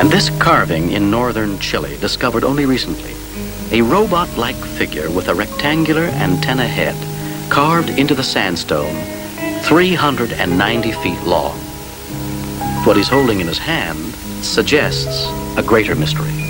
And this carving in northern Chile, discovered only recently, a robot-like figure with a rectangular antenna head carved into the sandstone, 390 feet long. What he's holding in his hand suggests a greater mystery.